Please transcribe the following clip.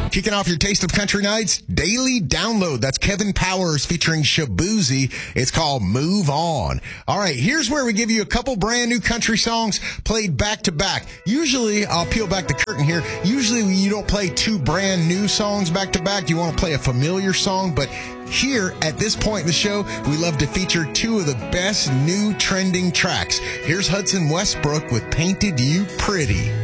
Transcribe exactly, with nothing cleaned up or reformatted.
Kicking off your Taste of Country Nights daily download. That's Kevin Powers featuring Shaboozey. It's called Move On. All right, here's where we give you a couple brand new country songs played back to back. Usually, I'll peel back the curtain here. Usually, you don't play two brand new songs back to back. You want to play a familiar song, but here, at this point in the show, we love to feature two of the best new trending tracks. Here's Hudson Westbrook with Painted You Pretty.